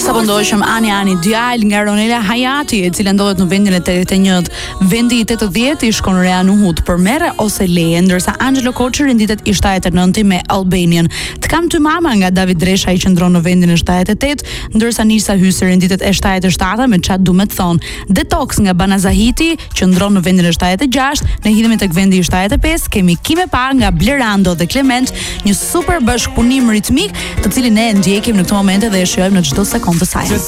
Sapo ndoqëm Ani djalë nga Ronela Hayati, e cila ndodhet në vendin e 81. Vendi i 80 i shkon Rea Nuhut për merre ose leje, ndërsa Angelo Koçi renditet i 79 me Albanian. Të kam ty mama nga David Dresha i qëndron në vendin e 78, ndërsa Nisa Hysi renditet e 77 me çat duhet thon. Detox nga Banazahiti qëndron në vendin e 76, ne hidhemi tek vendi i 75, kemi Kime Pa nga Blerando dhe Clement, një super bashkëpunim ritmik, të cilin ne ndjekim në këtë moment dhe e shijojmë në çdo sekondë të saj.